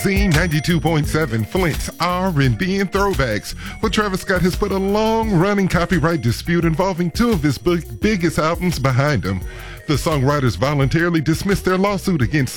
Z92.7, Flint's R&B and throwbacks, where Travis Scott has put a long-running copyright dispute involving two of his biggest albums behind him. The songwriters voluntarily dismissed their lawsuit against